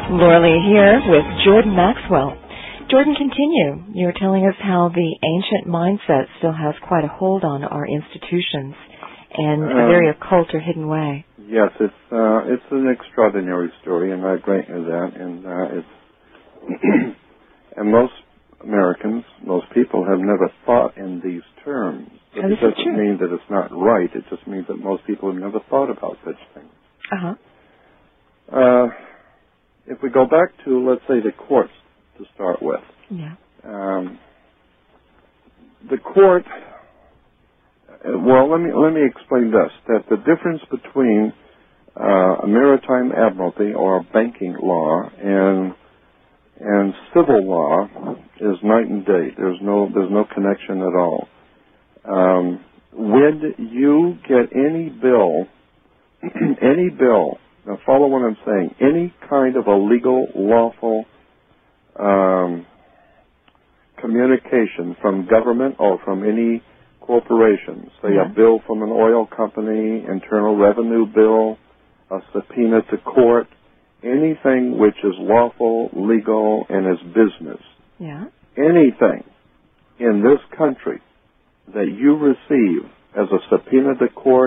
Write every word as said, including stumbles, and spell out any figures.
Laura Lee here with Jordan Maxwell. Jordan, continue. You were telling us how the ancient mindset still has quite a hold on our institutions in um, a very occult or hidden way. Yes, it's uh, it's an extraordinary story, and I grant you that. And uh, it's and most Americans, most people, have never thought in these terms. But oh, it doesn't true. mean that it's not right. It just means that most people have never thought about such things. Uh-huh. Uh, if we go back to, let's say, the courts to start with. Yeah. Um, the court. Well, let me let me explain this: that the difference between uh, a maritime admiralty or banking law and and civil law is night and day. There's no there's no connection at all. Um, when you get any bill, any bill, now follow what I'm saying, any kind of a legal, lawful um, communication from government or from any corporation, say yeah. a bill from an oil company, internal revenue bill, a subpoena to court, anything which is lawful, legal, and is business. Yeah. Anything in this country that you receive as a subpoena to court